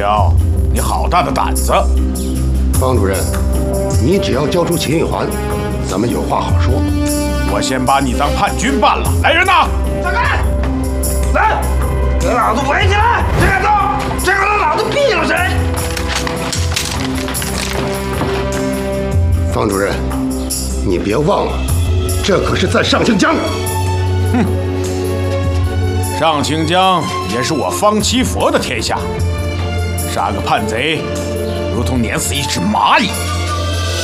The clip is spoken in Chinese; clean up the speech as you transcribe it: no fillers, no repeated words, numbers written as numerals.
了，你好大的胆子！ 方主任，你只要交出秦玉环，咱们有话好说。 我先把你当叛军办了。来人呐！ 站开！来，给老子围起来！谁敢动？谁敢动，老子毙了谁！ 方主任，你别忘了，这可是在上清江。 哼，上清江也是我方七佛的天下，杀个叛贼，如同碾死一只蚂蚁。